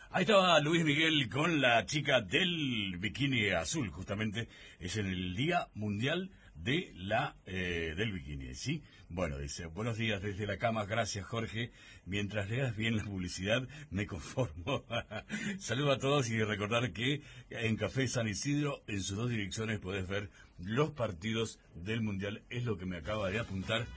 Ahí estaba Luis Miguel con la chica del bikini azul, justamente es en el Día Mundial de del bikini, ¿sí? Bueno, dice, buenos días desde la cama, gracias Jorge, mientras leas bien la publicidad me conformo. Saludo a todos y recordar que en Café San Isidro, en sus dos direcciones, podés ver los partidos del Mundial, es lo que me acaba de apuntar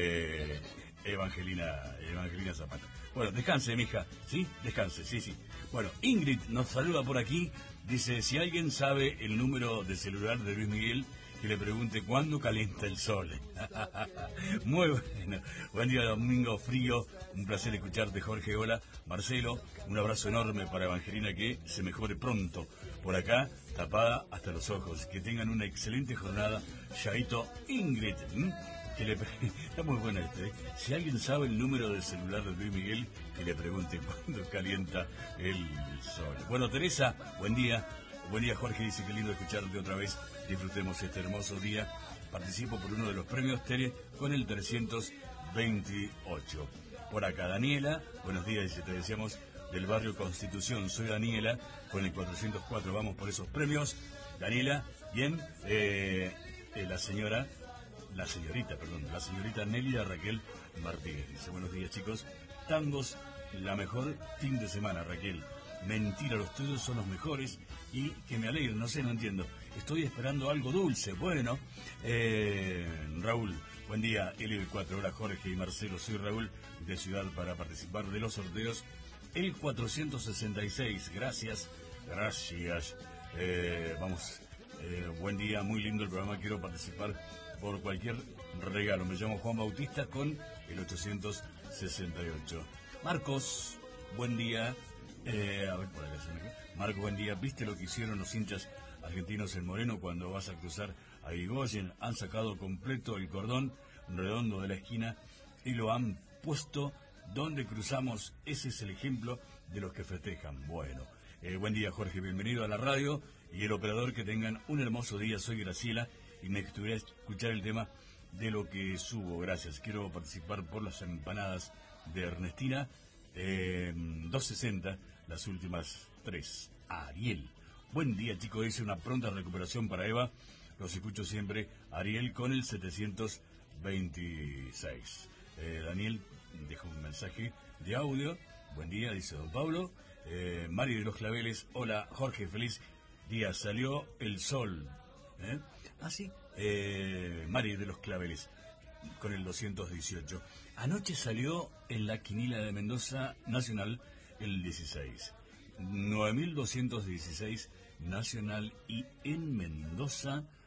Evangelina Zapata. Bueno, descanse, mija, ¿sí? Descanse, sí. Bueno, Ingrid nos saluda por aquí, dice, si alguien sabe el número de celular de Luis Miguel, que le pregunte cuándo calienta el sol. Muy bueno. Buen día, domingo frío. Un placer escucharte, Jorge. Hola, Marcelo. Un abrazo enorme para Evangelina, que se mejore pronto. Por acá, tapada hasta los ojos. Que tengan una excelente jornada. Yaito Ingrid. Está muy bueno esto, ¿eh? Si alguien sabe el número del celular de Luis Miguel, que le pregunte cuándo calienta el sol. Bueno, Teresa, buen día. Buen día, Jorge, dice que lindo escucharte otra vez. Disfrutemos este hermoso día. Participo por uno de los premios Tere con el 328. Por acá, Daniela, buenos días, dice, te decíamos del barrio Constitución. Soy Daniela, con el 404 vamos por esos premios. Daniela, bien, la señorita Nélida Raquel Martínez. Dice, buenos días, chicos. Tangos, la mejor fin de semana, Raquel. Mentira, los tuyos son los mejores y que me alegren, no entiendo. Estoy esperando algo dulce. Bueno, Raúl, buen día, LB4. Hola, Jorge y Marcelo, soy Raúl de Ciudad para participar de los sorteos. El 466, gracias. Buen día, muy lindo el programa, quiero participar por cualquier regalo. Me llamo Juan Bautista con el 868. Marcos, buen día. Marco, buen día. ¿Viste lo que hicieron los hinchas argentinos en Moreno cuando vas a cruzar a Irigoyen? Han sacado completo el cordón redondo de la esquina y lo han puesto donde cruzamos. Ese es el ejemplo de los que festejan. Bueno, buen día, Jorge, bienvenido a la radio y el operador, que tengan un hermoso día. Soy Graciela y me gustaría escuchar el tema de lo que subo. Gracias. Quiero participar por las empanadas de Ernestina. 260, las últimas 3. Ariel, buen día, chicos, dice, una pronta recuperación para Eva, los escucho siempre. Ariel con el 726. Daniel deja un mensaje de audio. Buen día, dice don Pablo. Mari de los Claveles, hola Jorge, feliz día, salió el sol. Sí, Mari de los Claveles con el 218. Anoche salió en la quinila de Mendoza Nacional el 16. 9.216 Nacional, y en Mendoza